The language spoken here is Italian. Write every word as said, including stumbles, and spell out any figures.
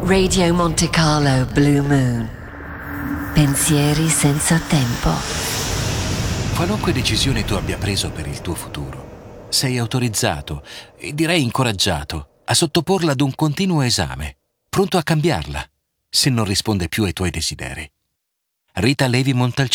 Radio Monte Carlo Blue Moon. Pensieri senza tempo. Qualunque decisione tu abbia preso per il tuo futuro, sei autorizzato, e direi incoraggiato, a sottoporla ad un continuo esame, pronto a cambiarla, se non risponde più ai tuoi desideri. Rita Levi Montalcini.